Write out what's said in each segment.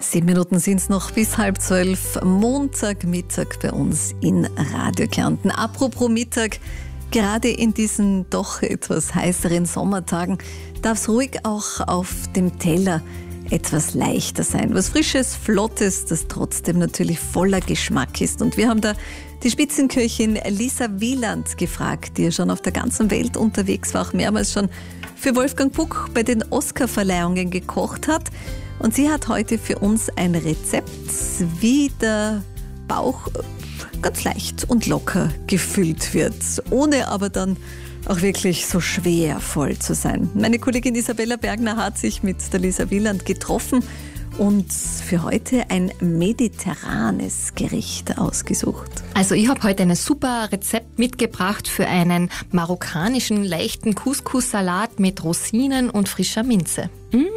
7 Minuten sind es noch bis 11:30, Montagmittag bei uns in Radio Kärnten. Apropos Mittag, gerade in diesen doch etwas heißeren Sommertagen darf es ruhig auch auf dem Teller etwas leichter sein. Was Frisches, Flottes, das trotzdem natürlich voller Geschmack ist. Und wir haben da die Spitzenköchin Lisa Wieland gefragt, die ja schon auf der ganzen Welt unterwegs war, auch mehrmals schon für Wolfgang Puck bei den Oscarverleihungen gekocht hat. Und sie hat heute für uns ein Rezept, wie der Bauch ganz leicht und locker gefüllt wird, ohne aber dann auch wirklich so schwervoll zu sein. Meine Kollegin Isabella Bergner hat sich mit der Lisa Wieland getroffen und für heute ein mediterranes Gericht ausgesucht. Also ich habe heute ein super Rezept mitgebracht für einen marokkanischen leichten Couscous-Salat mit Rosinen und frischer Minze.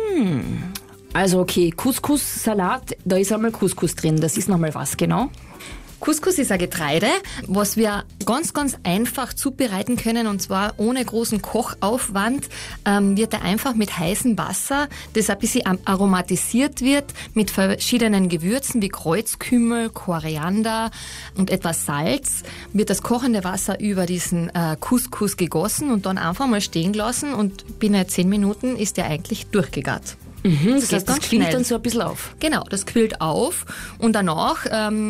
Also okay, Couscous-Salat, da ist einmal Couscous drin. Das ist nochmal was, genau? Couscous ist ein Getreide, was wir ganz, ganz einfach zubereiten können, und zwar ohne großen Kochaufwand. Wird er einfach mit heißem Wasser, das ein bisschen aromatisiert wird, mit verschiedenen Gewürzen wie Kreuzkümmel, Koriander und etwas Salz, wird das kochende Wasser über diesen Couscous gegossen und dann einfach mal stehen gelassen, und binnen 10 Minuten ist der eigentlich durchgegart. Das heißt, das quillt dann so ein bisschen auf. Genau, das quillt auf, und danach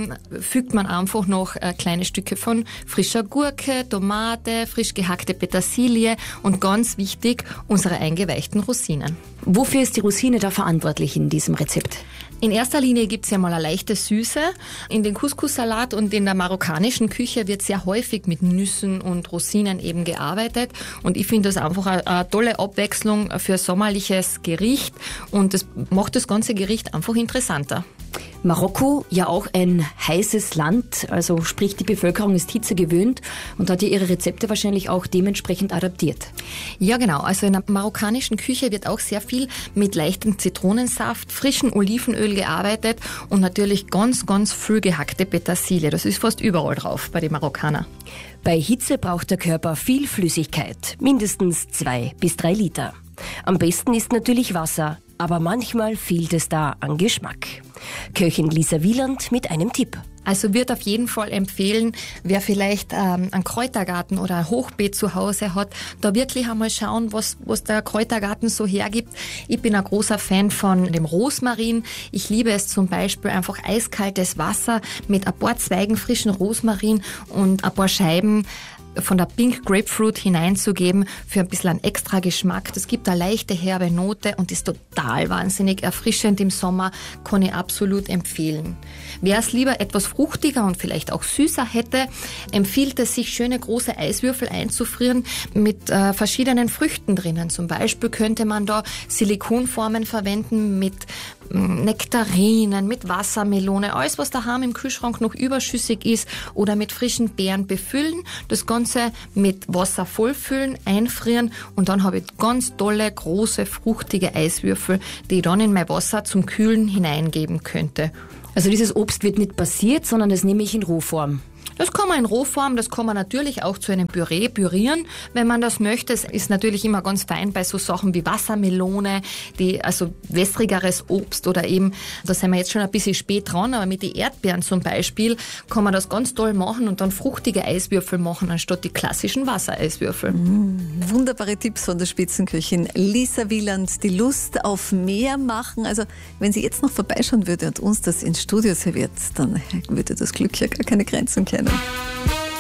fügt man einfach noch kleine Stücke von frischer Gurke, Tomate, frisch gehackte Petersilie und ganz wichtig, unsere eingeweichten Rosinen. Wofür ist die Rosine da verantwortlich in diesem Rezept? In erster Linie gibt's ja mal eine leichte Süße. In den Couscous-Salat und in der marokkanischen Küche wird sehr häufig mit Nüssen und Rosinen eben gearbeitet. Und ich finde das einfach eine tolle Abwechslung für ein sommerliches Gericht. Und das macht das ganze Gericht einfach interessanter. Marokko, ja auch ein heißes Land, also sprich die Bevölkerung ist Hitze gewöhnt und hat ja ihre Rezepte wahrscheinlich auch dementsprechend adaptiert. Ja genau, also in der marokkanischen Küche wird auch sehr viel mit leichtem Zitronensaft, frischem Olivenöl gearbeitet und natürlich ganz, ganz viel gehackte Petersilie. Das ist fast überall drauf bei den Marokkanern. Bei Hitze braucht der Körper viel Flüssigkeit, mindestens 2 bis 3 Liter. Am besten ist natürlich Wasser, aber manchmal fehlt es da an Geschmack. Köchin Lisa Wieland mit einem Tipp. Also wird auf jeden Fall empfehlen, wer vielleicht einen Kräutergarten oder ein Hochbeet zu Hause hat, da wirklich einmal schauen, was der Kräutergarten so hergibt. Ich bin ein großer Fan von dem Rosmarin. Ich liebe es zum Beispiel einfach eiskaltes Wasser mit ein paar Zweigen frischen Rosmarin und ein paar Scheiben von der Pink Grapefruit hineinzugeben für ein bisschen einen extra Geschmack. Das gibt eine leichte herbe Note und ist total wahnsinnig erfrischend im Sommer, kann ich absolut empfehlen. Wer es lieber etwas fruchtiger und vielleicht auch süßer hätte, empfiehlt es sich, schöne große Eiswürfel einzufrieren mit verschiedenen Früchten drinnen. Zum Beispiel könnte man da Silikonformen verwenden mit Nektarinen, mit Wassermelone, alles was daheim im Kühlschrank noch überschüssig ist, oder mit frischen Beeren befüllen, das Ganze mit Wasser vollfüllen, einfrieren, und dann habe ich ganz tolle, große, fruchtige Eiswürfel, die ich dann in mein Wasser zum Kühlen hineingeben könnte. Also dieses Obst wird nicht passiert, sondern das nehme ich in Rohform. Das kann man in Rohform, das kann man natürlich auch zu einem Püree pürieren, wenn man das möchte. Es ist natürlich immer ganz fein bei so Sachen wie Wassermelone, also wässrigeres Obst, oder eben, da sind wir jetzt schon ein bisschen spät dran, aber mit den Erdbeeren zum Beispiel kann man das ganz toll machen und dann fruchtige Eiswürfel machen, anstatt die klassischen Wassereiswürfel. Wunderbare Tipps von der Spitzenköchin Lisa Wieland, die Lust auf mehr machen. Also wenn sie jetzt noch vorbeischauen würde und uns das ins Studio serviert, dann würde das Glück ja gar keine Grenzen kennen.